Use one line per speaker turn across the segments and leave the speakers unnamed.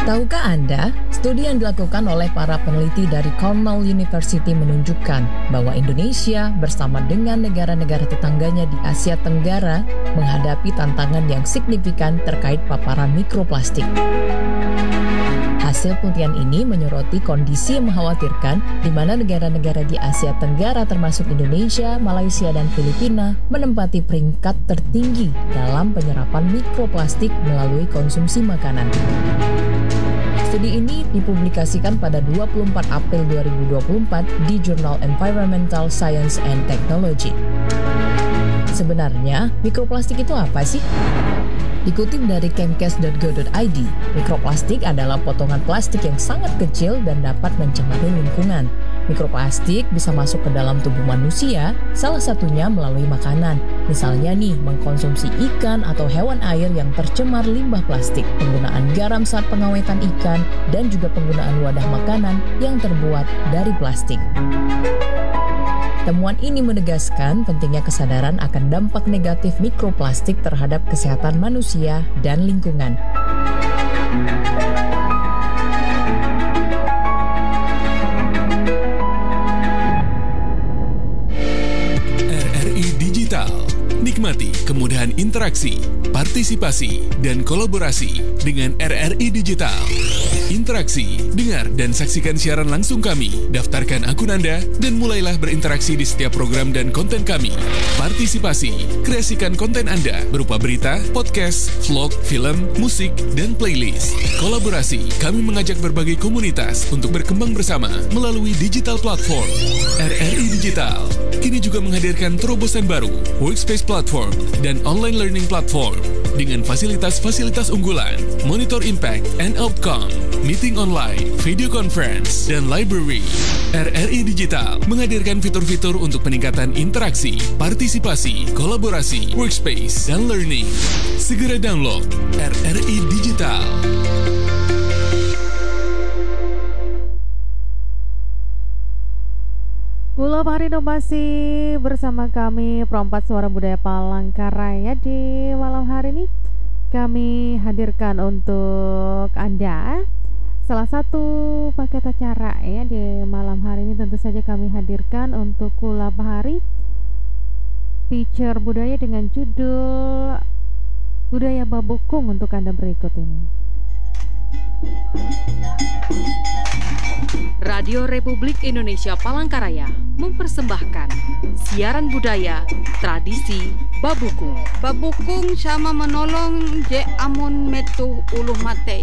Tahukah Anda, studi yang dilakukan oleh para peneliti dari Cornell University menunjukkan bahwa Indonesia bersama dengan negara-negara tetangganya di Asia Tenggara menghadapi tantangan yang signifikan terkait paparan mikroplastik. Hasil penelitian ini menyoroti kondisi yang mengkhawatirkan di mana negara-negara di Asia Tenggara termasuk Indonesia, Malaysia, dan Filipina menempati peringkat tertinggi dalam penyerapan mikroplastik melalui konsumsi makanan. Studi ini dipublikasikan pada 24 April 2024 di Jurnal Environmental Science and Technology. Sebenarnya, mikroplastik itu apa sih? Dikutip dari chemcast.go.id, mikroplastik adalah potongan plastik yang sangat kecil dan dapat mencemari lingkungan. Mikroplastik bisa masuk ke dalam tubuh manusia, salah satunya melalui makanan. Misalnya nih, mengkonsumsi ikan atau hewan air yang tercemar limbah plastik, penggunaan garam saat pengawetan ikan, dan juga penggunaan wadah makanan yang terbuat dari plastik. Temuan ini menegaskan pentingnya kesadaran akan dampak negatif mikroplastik terhadap kesehatan manusia dan lingkungan.
RRI Digital. Nikmati kemudahan interaksi, partisipasi, dan kolaborasi dengan RRI Digital. Interaksi, dengar, dan saksikan siaran langsung kami. Daftarkan akun Anda dan mulailah berinteraksi di setiap program dan konten kami. Partisipasi, kreasikan konten Anda berupa berita, podcast, vlog, film, musik, dan playlist. Kolaborasi, kami mengajak berbagai komunitas untuk berkembang bersama melalui digital platform. RRI Digital kini juga menghadirkan terobosan baru, workspace platform, dan online learning platform dengan fasilitas-fasilitas unggulan, monitor impact and outcome, meeting online, video conference, dan library. RRI Digital menghadirkan fitur-fitur untuk peningkatan interaksi, partisipasi, kolaborasi, workspace, dan learning. Segera download RRI Digital.
Kula Bahari masih bersama kami Perompak Suara Budaya Palangkaraya. Di malam hari ini kami hadirkan untuk Anda salah satu paket acara ya. Di malam hari ini tentu saja kami hadirkan untuk Kula Bahari feature budaya dengan judul Budaya Babukung untuk Anda berikut ini.
Radio Republik Indonesia Palangkaraya mempersembahkan siaran budaya tradisi Babukung.
Babukung sama menolong je amun metu uluh matei.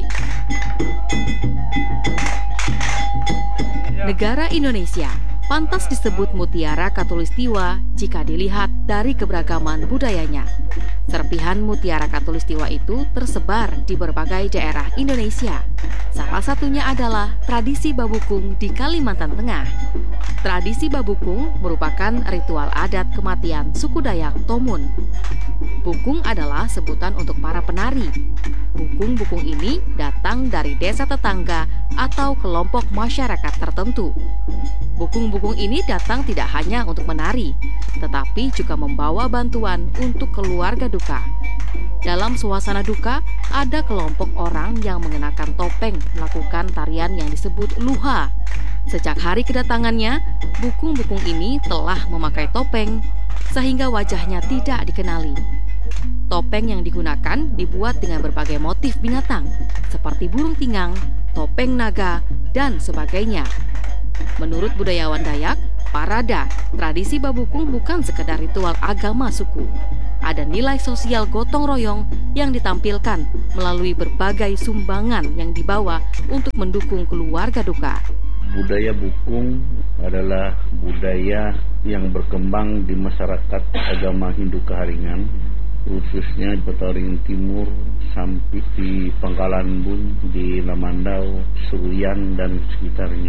Negara Indonesia pantas disebut mutiara Katulistiwa jika dilihat dari keberagaman budayanya. Serpihan mutiara Katulistiwa itu tersebar di berbagai daerah Indonesia. Salah satunya adalah tradisi Babukung di Kalimantan Tengah. Tradisi Babukung merupakan ritual adat kematian suku Dayak Tomun. Bukung adalah sebutan untuk para penari. Bukung-bukung ini datang dari desa tetangga atau kelompok masyarakat tertentu. Bukung-bukung ini datang tidak hanya untuk menari, tetapi juga membawa bantuan untuk keluarga duka. Dalam suasana duka, ada kelompok orang yang mengenakan topeng melakukan tarian yang disebut luha. Sejak hari kedatangannya, bukung-bukung ini telah memakai topeng, sehingga wajahnya tidak dikenali. Topeng yang digunakan dibuat dengan berbagai motif binatang, seperti burung tingang, topeng naga, dan sebagainya. Menurut budayawan Dayak, parada, tradisi Babukung bukan sekedar ritual agama suku. Ada nilai sosial gotong royong yang ditampilkan melalui berbagai sumbangan yang dibawa untuk mendukung keluarga duka.
Budaya Bukung adalah budaya yang berkembang di masyarakat agama Hindu Kaharingan, khususnya di Petaring Timur sampai di Pangkalan Bun, di Lamandau, Suruyan, dan sekitarnya.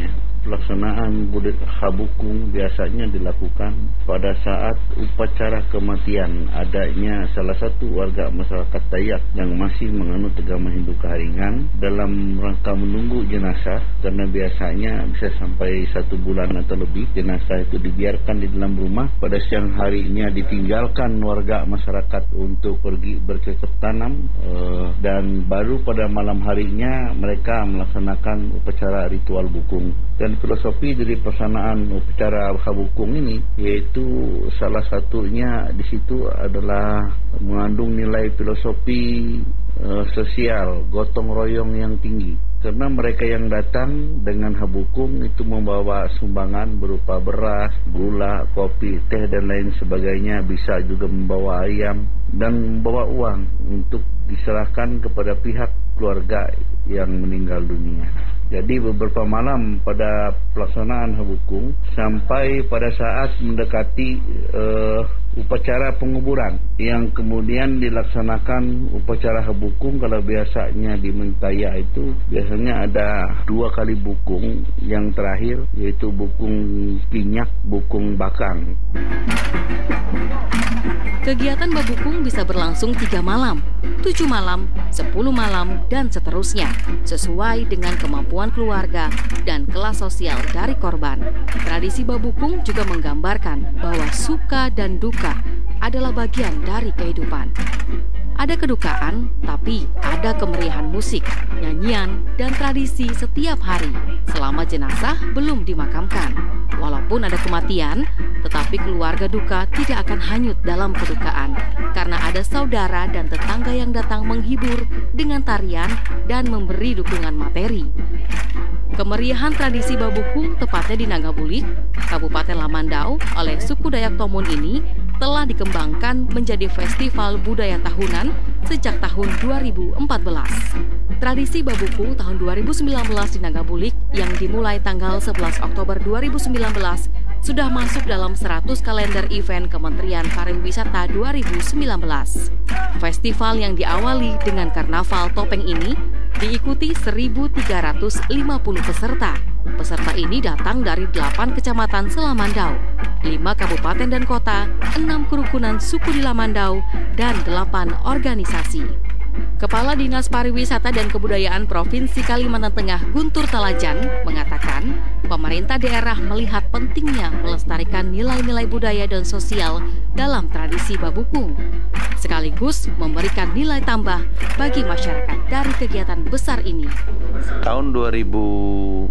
pelaksanaan habukung biasanya dilakukan pada saat upacara kematian adanya salah satu warga masyarakat Dayak yang masih menganut agama Hindu Keharingan dalam rangka menunggu jenazah, karena biasanya bisa sampai 1 bulan atau lebih jenazah itu dibiarkan di dalam rumah. Pada siang harinya ditinggalkan warga masyarakat untuk pergi bercocok tanam, dan baru pada malam harinya mereka melaksanakan upacara ritual bukung. Dan filosofi dari pelaksanaan upacara habukung ini yaitu salah satunya di situ adalah mengandung nilai filosofi sosial, gotong royong yang tinggi. Karena mereka yang datang dengan habukung itu membawa sumbangan berupa beras, gula, kopi, teh dan lain sebagainya, bisa juga membawa ayam dan membawa uang untuk diserahkan kepada pihak keluarga yang meninggal dunia. Jadi beberapa malam pada pelaksanaan habukung sampai pada saat mendekati upacara penguburan yang kemudian dilaksanakan upacara habukung. Kalau biasanya di Mentaya itu biasanya ada 2 kali bukung, yang terakhir yaitu bukung pinyak, bukung bakang.
Kegiatan babukung bisa berlangsung 3 malam, 7 malam, 10 malam, dan seterusnya, sesuai dengan kemampuan keluarga dan kelas sosial dari korban. Tradisi babukung juga menggambarkan bahwa suka dan duka adalah bagian dari kehidupan. Ada kedukaan, tapi ada kemeriahan musik, nyanyian, dan tradisi setiap hari selama jenazah belum dimakamkan. Walaupun ada kematian, tetapi keluarga duka tidak akan hanyut dalam kedukaan karena ada saudara dan tetangga yang datang menghibur dengan tarian dan memberi dukungan materi. Kemeriahan tradisi babukung tepatnya di Nanggabulik, Kabupaten Lamandau oleh suku Dayak Tomun ini telah dikembangkan menjadi festival budaya tahunan sejak tahun 2014. Tradisi babukung tahun 2019 di Nanggabulik yang dimulai tanggal 11 Oktober 2019 sudah masuk dalam 100 kalender event Kementerian Pariwisata 2019. Festival yang diawali dengan karnaval topeng ini diikuti 1.350 peserta. Peserta ini datang dari 8 kecamatan se-Lamandau, 5 kabupaten dan kota, 6 kerukunan suku di Lamandau, dan 8 organisasi. Kepala Dinas Pariwisata dan Kebudayaan Provinsi Kalimantan Tengah Guntur Talajan mengatakan, pemerintah daerah melihat pentingnya melestarikan nilai-nilai budaya dan sosial dalam tradisi babukung, sekaligus memberikan nilai tambah bagi masyarakat dari kegiatan besar ini.
Tahun 2019,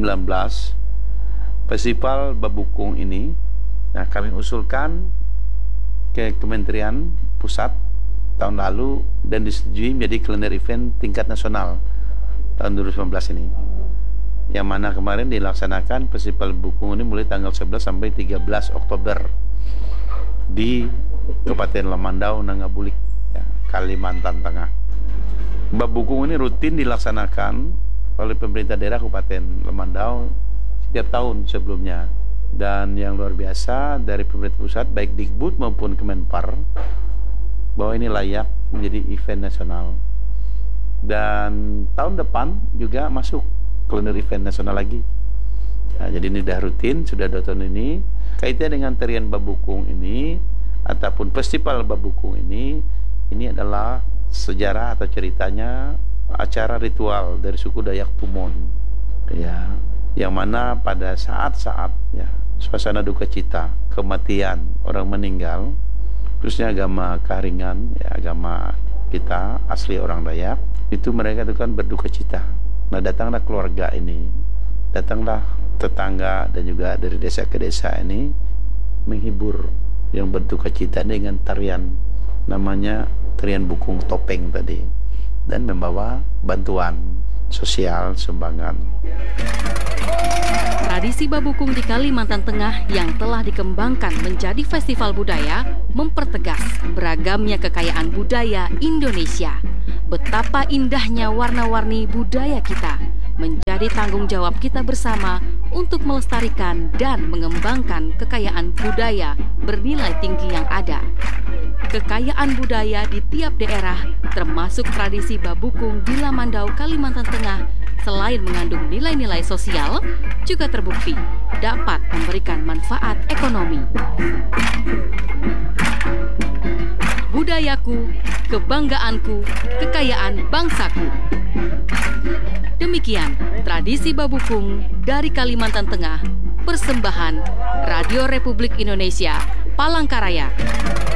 festival babukung ini kami usulkan ke Kementerian Pusat tahun lalu dan disetujui menjadi kalender event tingkat nasional tahun 2019 ini, yang mana kemarin dilaksanakan festival babukung ini mulai tanggal 11 sampai 13 Oktober di Kabupaten Lamandau, Nanggabulik, Kalimantan Tengah. Babukung ini rutin dilaksanakan oleh pemerintah daerah Kabupaten Lamandau setiap tahun sebelumnya, dan yang luar biasa dari pemerintah pusat baik Dikbud maupun Kemenpar bahwa ini layak menjadi event nasional. Dan tahun depan juga masuk kalender event nasional lagi. Jadi ini sudah rutin, sudah 2 tahun ini. Kaitannya dengan tarian babukung ini ataupun festival babukung ini adalah sejarah atau ceritanya acara ritual dari suku Dayak Tumon, yang mana pada saat-saat suasana duka cita, kematian orang meninggal, khususnya agama Keharingan, agama kita asli orang Dayak, itu mereka itu kan berduka cita. Nah, datanglah keluarga ini, datanglah tetangga dan juga dari desa ke desa ini menghibur yang berduka cita dengan tarian, namanya tarian bukung topeng tadi, dan membawa bantuan sosial sumbangan.
Tradisi babukung di Kalimantan Tengah yang telah dikembangkan menjadi festival budaya mempertegas beragamnya kekayaan budaya Indonesia. Betapa indahnya warna-warni budaya kita menjadi tanggung jawab kita bersama untuk melestarikan dan mengembangkan kekayaan budaya bernilai tinggi yang ada. Kekayaan budaya di tiap daerah, termasuk tradisi babukung di Lamandau, Kalimantan Tengah, selain mengandung nilai-nilai sosial, juga terbukti dapat memberikan manfaat ekonomi. Budayaku, kebanggaanku, kekayaan bangsaku. Demikian tradisi Babukung dari Kalimantan Tengah, persembahan Radio Republik Indonesia, Palangkaraya.